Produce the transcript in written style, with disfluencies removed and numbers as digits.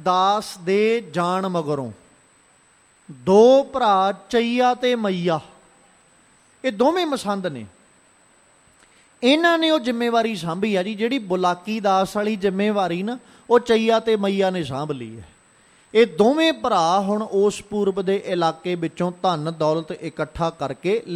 ਦਾਸ ਦੇ ਜਾਣ ਮਗਰੋਂ ਦੋ ਭਰਾ ਚਈਆ ਤੇ ਮਈਆ, ਇਹ ਦੋਵੇਂ ਮਸੰਦ ਨੇ। ਇਹਨਾਂ ਨੇ ਉਹ ਜ਼ਿੰਮੇਵਾਰੀ ਸਾਂਭੀ ਆ ਜੀ, ਜਿਹੜੀ ਬੁਲਾਕੀ ਦਾਸ ਵਾਲੀ ਜ਼ਿੰਮੇਵਾਰੀ ਨਾ ਉਹ ਚਈਆ ਤੇ ਮਈਆ ਨੇ ਸਾਂਭ ਲਈ ਹੈ। ਇਹ ਦੋਵੇਂ ਭਰਾ ਹੁਣ ਉਸ ਪੂਰਬ ਦੇ ਇਲਾਕੇ ਵਿੱਚੋਂ ਧਨ ਦੌਲਤ ਇਕੱਠਾ ਕਰਕੇ